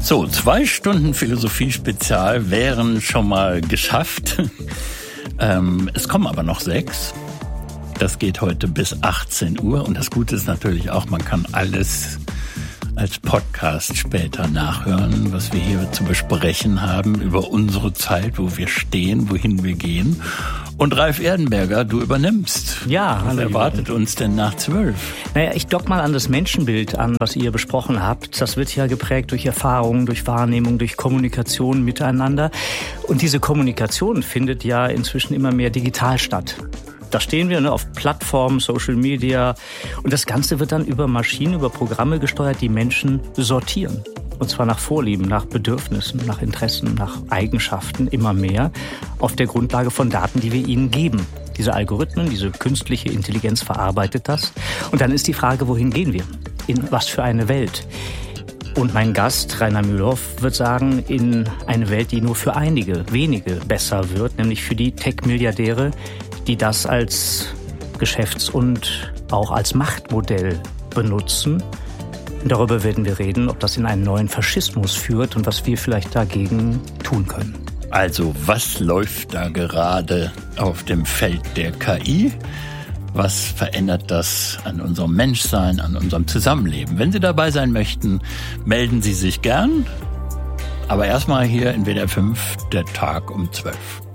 So, 2 Stunden Philosophie-Spezial wären schon mal geschafft. Es kommen aber noch 6. Das geht heute bis 18 Uhr. Und das Gute ist natürlich auch, man kann alles als Podcast später nachhören, was wir hier zu besprechen haben über unsere Zeit, wo wir stehen, wohin wir gehen. Und Ralf Erdenberger, du übernimmst. Ja, was erwartet uns denn nach 12? Naja, ich dock mal an das Menschenbild an, was ihr besprochen habt. Das wird ja geprägt durch Erfahrungen, durch Wahrnehmung, durch Kommunikation miteinander. Und diese Kommunikation findet ja inzwischen immer mehr digital statt. Da stehen wir auf Plattformen, Social Media und das Ganze wird dann über Maschinen, über Programme gesteuert, die Menschen sortieren. Und zwar nach Vorlieben, nach Bedürfnissen, nach Interessen, nach Eigenschaften immer mehr auf der Grundlage von Daten, die wir ihnen geben. Diese Algorithmen, diese künstliche Intelligenz verarbeitet das. Und dann ist die Frage, wohin gehen wir? In was für eine Welt? Und mein Gast, Rainer Mühlhoff, wird sagen, in eine Welt, die nur für einige, wenige besser wird, nämlich für die Tech-Milliardäre, die das als Geschäfts- und auch als Machtmodell benutzen. Und darüber werden wir reden, ob das in einen neuen Faschismus führt und was wir vielleicht dagegen tun können. Also, was läuft da gerade auf dem Feld der KI? Was verändert das an unserem Menschsein, an unserem Zusammenleben? Wenn Sie dabei sein möchten, melden Sie sich gern. Aber erstmal hier in WDR 5, der Tag um 12.